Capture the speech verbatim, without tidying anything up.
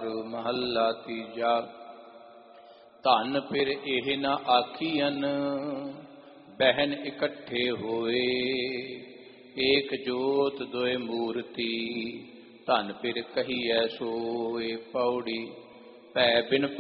ओंकार महला तीजा। धन फिर एह न आखियन बहन इकट्ठे होए, एक जोत दोए मूर्ति धन फिर कहिए सोए। पौड़ी पै बिन